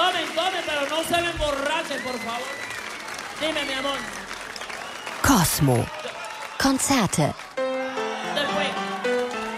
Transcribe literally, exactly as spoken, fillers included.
Tomen, tomen, pero no se me emborrachen, por favor. Dime, mi amor. Cosmo. Konzerte